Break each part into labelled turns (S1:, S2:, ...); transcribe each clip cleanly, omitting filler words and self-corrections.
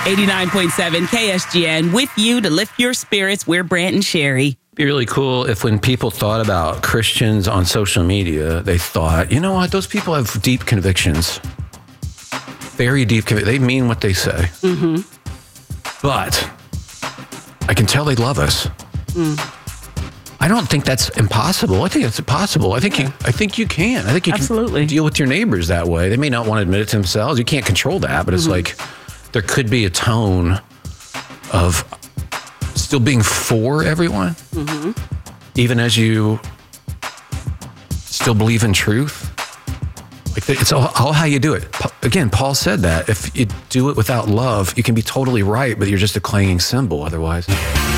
S1: 89.7 KSGN with you to lift your spirits. We're Brant and Sherry.
S2: It'd be really cool if when people thought about Christians on social media, they thought, you know what, those people have deep convictions. Very deep convictions. They mean what they say. Mm-hmm. But I can tell they love us. I don't think that's impossible. I think it's possible. I think you can. I think you
S1: Absolutely.
S2: can deal with your neighbors that way. They may not want to admit it to themselves. You can't control that, but it's like there could be a tone of still being for everyone, even as you still believe in truth. Like it's all how you do it. Again, Paul said that if you do it without love, you can be totally right, but you're just a clanging cymbal otherwise.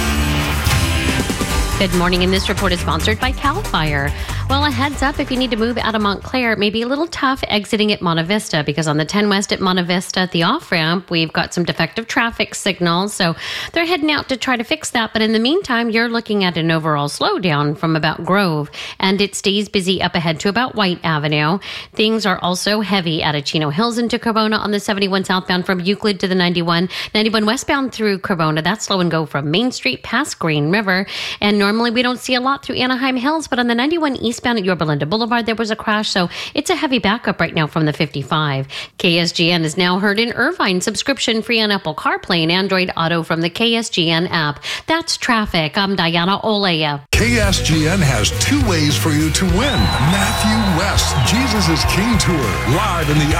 S3: Good morning, and this report is sponsored by CAL FIRE. Well, a heads up, if you need to move out of Montclair, it may be a little tough exiting at Monte Vista, because on the 10 West at Monte Vista at the off-ramp, we've got some defective traffic signals, so they're heading out to try to fix that. But in the meantime, you're looking at an overall slowdown from about Grove, and it stays busy up ahead to about White Avenue. Things are also heavy out of Chino Hills into Corona on the 71 southbound from Euclid to the 91. 91 westbound through Corona, that's slow and go from Main Street past Green River. And normally we don't see a lot through Anaheim Hills, but on the 91 eastbound at Yorba Linda Boulevard, there was a crash, so it's a heavy backup right now from the 55. KSGN is now heard in Irvine, subscription-free on Apple CarPlay and Android Auto from the KSGN app. That's traffic. I'm Diana Olea.
S4: KSGN has two ways for you to win. Matthew West, Jesus is King Tour, live in the